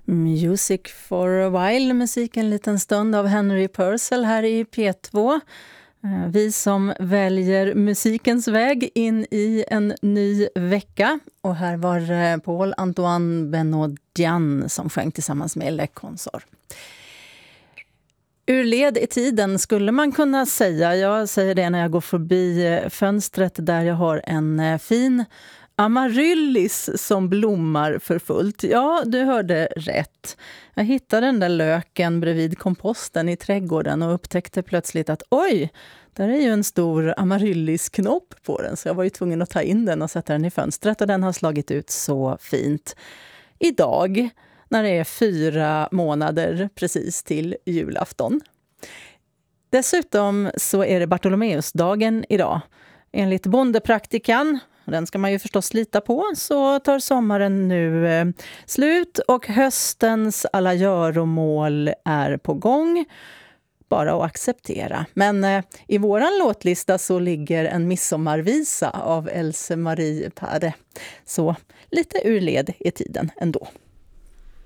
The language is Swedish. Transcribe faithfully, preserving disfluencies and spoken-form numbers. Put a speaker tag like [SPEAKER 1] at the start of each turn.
[SPEAKER 1] Music for a while, musik en liten stund av Henry Purcell här i P två. Vi som väljer musikens väg in i en ny vecka. Och här var Paul-Antoine Benodian som sjöng tillsammans med Le Consort. Ur led i tiden skulle man kunna säga. Jag säger det när jag går förbi fönstret där jag har en fin amaryllis som blommar för fullt. Ja, du hörde rätt. Jag hittade den där löken bredvid komposten i trädgården och upptäckte plötsligt att oj, där är ju en stor amaryllisknopp på den. Så jag var ju tvungen att ta in den och sätta den i fönstret och den har slagit ut så fint. Idag, när det är fyra månader precis till julafton. Dessutom så är det Bartolomeusdagen idag. Enligt bondepraktikan, den ska man ju förstås lita på, så tar sommaren nu eh, slut och höstens alla göromål är på gång. Bara att acceptera. Men eh, i våran låtlista så ligger en midsommarvisa av Else Marie Pade. Så lite ur led i tiden ändå.